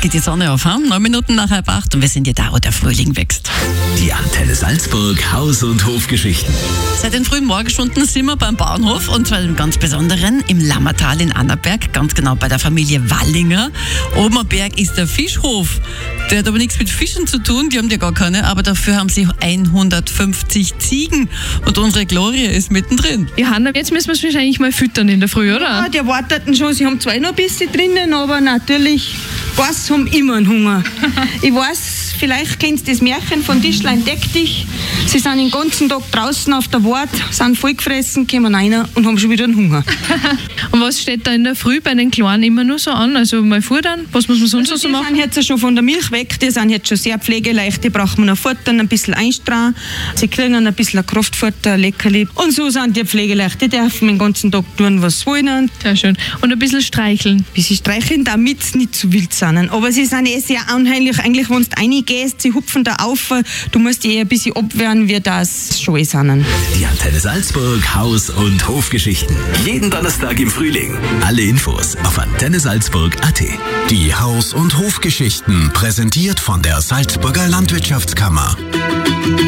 geht die Sonne auf, 9 Minuten nach 7:30 und wir sind ja da, wo der Frühling wächst. Die Antenne Salzburg Haus- und Hofgeschichten. Seit den frühen Morgenstunden sind wir beim Bauernhof und zwar im ganz Besonderen im Lammertal in Annaberg, ganz genau bei der Familie Wallinger. Oben am Berg ist der Fischhof. Der hat aber nichts mit Fischen zu tun, die haben ja gar keine, aber dafür haben sie 150 Ziegen und unsere Gloria ist mittendrin. Johanna, jetzt müssen wir es wahrscheinlich mal füttern in der Früh, oder? Ja, die warteten schon, sie haben zwar noch ein bisschen drinnen, aber natürlich, Gäste haben immer einen Hunger. Ich weiß, vielleicht kennst du das Märchen von Tischlein deck dich. Sie sind den ganzen Tag draußen auf der Wart, sind vollgefressen, kommen rein und haben schon wieder einen Hunger. Und was steht da in der Früh bei den Kleinen immer nur so an? Also mal futtern, was muss man sonst noch so Die machen? sind jetzt schon von der Milch weg, die sind jetzt schon sehr pflegeleicht, die brauchen wir noch futtern, ein bisschen einstrahlen. Sie kriegen ein bisschen Kraftfutter, ein Leckerli. Und so sind die pflegeleicht, die dürfen den ganzen Tag tun, was sie wollen. Sehr schön. Und ein bisschen streicheln. Ein bisschen streicheln, damit sie nicht zu wild sind. Aber sie sind sehr anhänglich. Eigentlich, wenn du reingehst, sie hupfen da auf, du musst die ein bisschen abwehren, wie das schon sind. Die Antenne Salzburg Haus- und Hofgeschichten. Jeden Donnerstag im Frühling. Alle Infos auf antennesalzburg.at. Die Haus- und Hofgeschichten, präsentiert von der Salzburger Landwirtschaftskammer.